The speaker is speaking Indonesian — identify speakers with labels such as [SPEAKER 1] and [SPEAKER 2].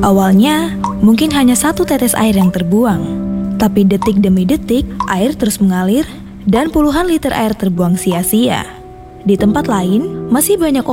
[SPEAKER 1] Awalnya, mungkin hanya satu tetes air yang terbuang. Tapi detik demi detik, air terus mengalir dan puluhan liter air terbuang sia-sia. Di tempat lain, masih banyak